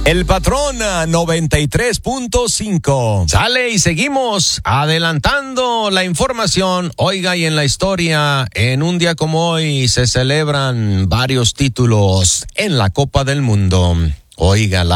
El Patrón 93.5. Sale y seguimos adelantando la información. Oiga, y en la historia, en un día como hoy se celebran varios títulos en la Copa del Mundo. Oiga,